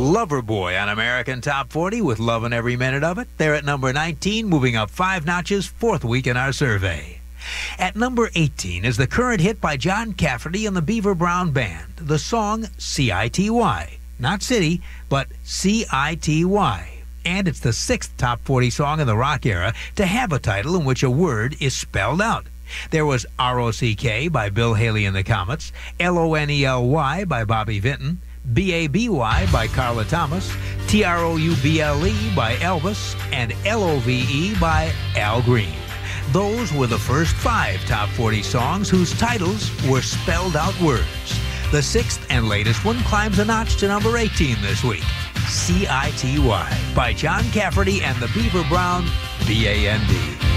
Loverboy on American Top 40 with Lovin' Every Minute of It. They're at number 19, moving up 5 notches, 4th week in our survey. At number 18 is the current hit by John Cafferty and the Beaver Brown Band, the song C-I-T-Y. Not City, but C-I-T-Y. And it's the 6th top 40 song in the rock era to have a title in which a word is spelled out. There was R-O-C-K by Bill Haley and the Comets, L-O-N-E-L-Y by Bobby Vinton, B-A-B-Y by Carla Thomas, T-R-O-U-B-L-E by Elvis, and L-O-V-E by Al Green. Those were the first 5 top 40 songs whose titles were spelled out words. The 6th and latest one climbs a notch to number 18 this week. C-I-T-Y by John Cafferty and the Beaver Brown B-A-N-D.